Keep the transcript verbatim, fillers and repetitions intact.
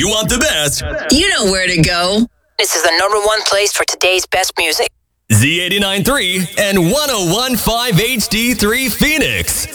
you want the best, you know where to go. This is the number one place for today's best music. Z eighty-nine point three and one oh one point five H D three Phoenix.